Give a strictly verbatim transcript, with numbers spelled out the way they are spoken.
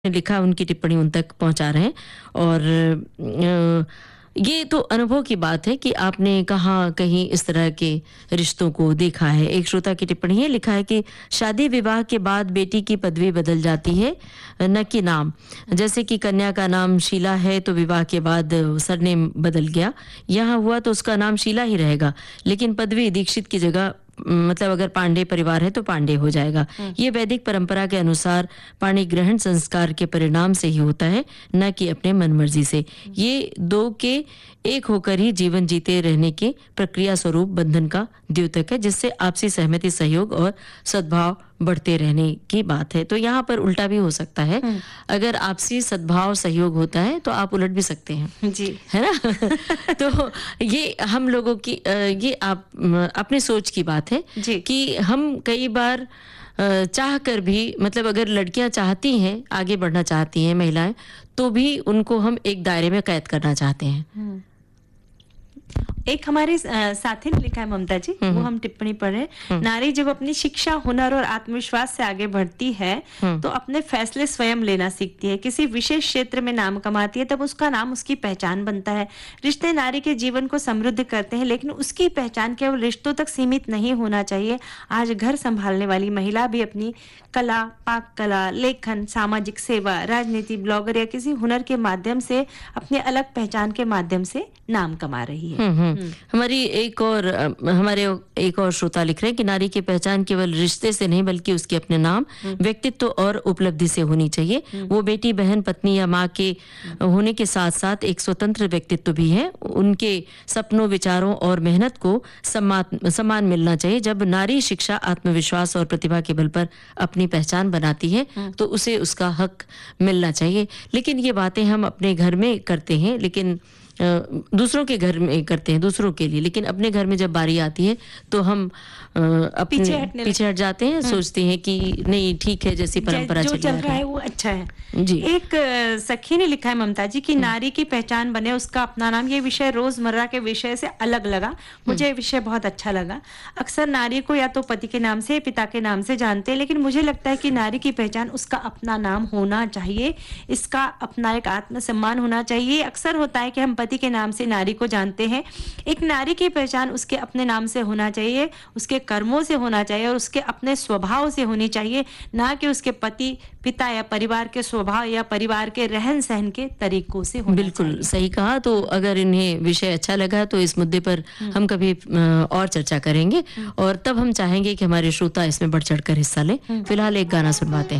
लिखा उनकी टिप्पणी उन तक पहुंचा रहे हैं। और अ, ये तो अनुभव की बात है कि आपने कहाँ कहीं इस तरह के रिश्तों को देखा है। एक श्रोता की टिप्पणी है, लिखा है कि शादी विवाह के बाद बेटी की पदवी बदल जाती है, न कि नाम। जैसे कि कन्या का नाम शीला है तो विवाह के बाद सरनेम बदल गया। यहाँ हुआ तो उसका नाम शीला ही रहेगा, लेकिन पदवी दीक्षित की जगह, मतलब अगर पांडे परिवार है तो पांडे हो जाएगा। ये वैदिक परंपरा के अनुसार पाणी ग्रहण संस्कार के परिणाम से ही होता है, न कि अपने मनमर्जी से। ये दो के एक होकर ही जीवन जीते रहने के प्रक्रिया स्वरूप बंधन का द्योतक है, जिससे आपसी सहमति, सहयोग और सद्भाव बढ़ते रहने की बात है। तो यहाँ पर उल्टा भी हो सकता है। अगर आपसी सद्भाव सहयोग होता है तो आप उलट भी सकते हैं जी, है ना। तो ये हम लोगों की अ, ये आप अपनी सोच की बात है जी। कि हम कई बार अ, चाह कर भी, मतलब अगर लड़कियां चाहती हैं, आगे बढ़ना चाहती हैं महिलाएं, तो भी उनको हम एक दायरे में कैद करना चाहते हैं। एक हमारे अ, साथी ने लिखा है, ममता जी, वो हम टिप्पणी पढ़ रहे हैं। नारी जब अपनी शिक्षा, हुनर और आत्मविश्वास से आगे बढ़ती है तो अपने फैसले स्वयं लेना सीखती है। किसी विशेष क्षेत्र में नाम कमाती है तब उसका नाम उसकी पहचान बनता है। रिश्ते नारी के जीवन को समृद्ध करते हैं, लेकिन उसकी पहचान केवल रिश्तों तक सीमित नहीं होना चाहिए। आज घर संभालने वाली महिला भी अपनी कला, पाक कला, लेखन, सामाजिक सेवा, राजनीति, ब्लॉगर या किसी हुनर के माध्यम से अपनी अलग पहचान के माध्यम से नाम कमा रही है। हमारी एक और अ, हमारे एक और श्रोता लिख रहे हैं कि नारी की पहचान केवल रिश्ते से नहीं बल्कि उसके अपने नाम, व्यक्तित्व और उपलब्धि से होनी चाहिए। वो बेटी, बहन, पत्नी या माँ के होने के साथ साथ एक स्वतंत्र व्यक्तित्व भी है। उनके सपनों, विचारों और मेहनत को सम्मान सम्मान मिलना चाहिए। जब नारी शिक्षा, आत्मविश्वास और प्रतिभा के बल पर अपनी पहचान बनाती है तो उसे उसका हक मिलना चाहिए। लेकिन ये बातें हम अपने घर में करते हैं, लेकिन अ, दूसरों के घर में करते हैं, दूसरों के लिए, लेकिन अपने घर में जब बारी आती है तो हम अ, अपने पीछे हटने पीछे हट जाते हैं, सोचते हैं कि नहीं ठीक है, जैसी परंपरा जो चली चल आ रहा रही है है। वो अच्छा है। जी। एक अ, सखी ने लिखा है, ममता जी, कि नारी की पहचान बने उसका अपना नाम। ये विषय रोजमर्रा के विषय से अलग लगा, मुझे ये विषय बहुत अच्छा लगा। अक्सर नारी को या तो पति के नाम से, पिता के नाम से जानते हैं, लेकिन मुझे लगता है कि नारी की पहचान उसका अपना नाम होना चाहिए, इसका अपना एक आत्मसम्मान होना चाहिए। अक्सर होता है कि हम पति के नाम से नारी को जानते हैं। एक नारी की पहचान उसके अपने नाम से होना चाहिए, उसके कर्मों से होना चाहिए और उसके अपने स्वभाव से होनी चाहिए, ना कि उसके पति, पिता या परिवार के स्वभाव या परिवार के रहन सहन के तरीकों से होना बिल्कुल चाहिए। सही कहा। तो अगर इन्हें विषय अच्छा लगा तो इस मुद्दे पर हम कभी अ, और चर्चा करेंगे, और तब हम चाहेंगे कि हमारे श्रोता इसमें बढ़ चढ़ कर हिस्सा लें। फिलहाल एक गाना सुनवाते हैं।